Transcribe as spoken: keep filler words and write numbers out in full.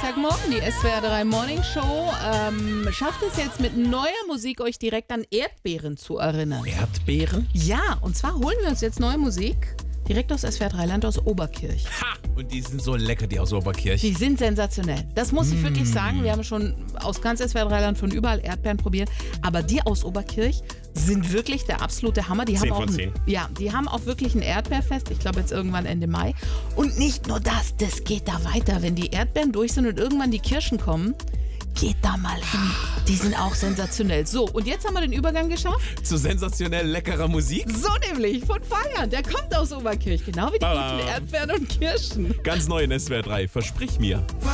Freitagmorgen, die S W R drei Morning Show ähm, schafft es jetzt mit neuer Musik, euch direkt an Erdbeeren zu erinnern. Erdbeeren? Ja, und zwar holen wir uns jetzt neue Musik direkt aus S W R drei Land, aus Oberkirch. Ha! Und die sind so lecker, die aus Oberkirch. Die sind sensationell. Das muss ich mm. wirklich sagen. Wir haben schon aus ganz S W R drei Land von überall Erdbeeren probiert. Aber die aus Oberkirch sind wirklich der absolute Hammer. Die haben auch ein, ja, die haben auch wirklich ein Erdbeerfest. Ich glaube jetzt irgendwann Ende Mai. Und nicht nur das, das geht da weiter. Wenn die Erdbeeren durch sind und irgendwann die Kirschen kommen, geht da mal hin. Die sind auch sensationell. So, und jetzt haben wir den Übergang geschafft. Zu sensationell leckerer Musik? So nämlich, von Feiern. Der kommt aus Oberkirch. Genau wie die guten Erdbeeren und Kirschen. Ganz neu in S W R drei. Versprich mir.